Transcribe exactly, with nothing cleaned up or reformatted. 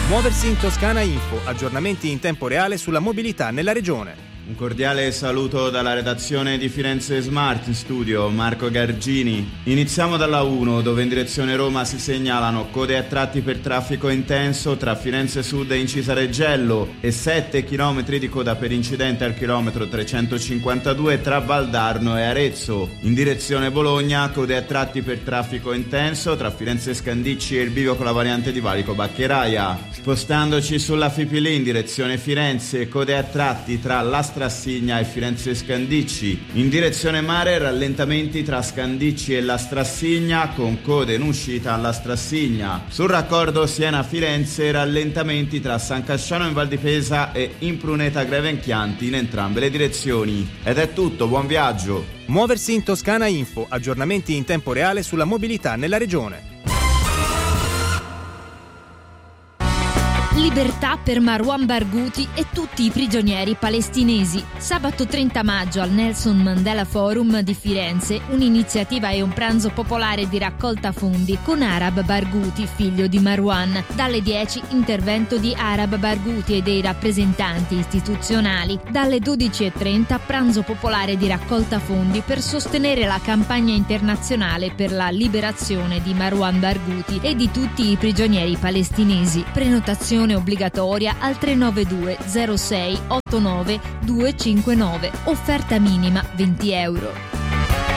Muoversi in Toscana Info, aggiornamenti in tempo reale sulla mobilità nella regione. Un cordiale saluto dalla redazione di Firenze Smart, in studio Marco Gargini. Iniziamo dalla uno, dove in direzione Roma si segnalano code a tratti per traffico intenso tra Firenze Sud e Incisa Reggello e sette chilometri di coda per incidente al chilometro trecentocinquantadue tra Valdarno e Arezzo. In direzione Bologna, code a tratti per traffico intenso tra Firenze Scandicci e il bivio con la variante di Valico Baccheraia. Spostandoci sulla Fipili in direzione Firenze, code a tratti tra la Strassigna e Firenze Scandicci. In direzione mare, rallentamenti tra Scandicci e la Strassigna con code in uscita alla Strassigna. Sul raccordo Siena-Firenze, rallentamenti tra San Casciano in Val di Pesa e Impruneta Grevenchianti in entrambe le direzioni. Ed è tutto, buon viaggio! Muoversi in Toscana Info, aggiornamenti in tempo reale sulla mobilità nella regione. Libertà per Marwan Barghouti e tutti i prigionieri palestinesi. Sabato trenta maggio al Nelson Mandela Forum di Firenze, un'iniziativa e un pranzo popolare di raccolta fondi con Arab Barghouti, figlio di Marwan. Dalle dieci intervento di Arab Barghouti e dei rappresentanti istituzionali. Dalle dodici e trenta pranzo popolare di raccolta fondi per sostenere la campagna internazionale per la liberazione di Marwan Barghouti e di tutti i prigionieri palestinesi. Prenotazione obbligatoria al tre nove due zero sei otto nove due cinque nove. Offerta minima venti euro.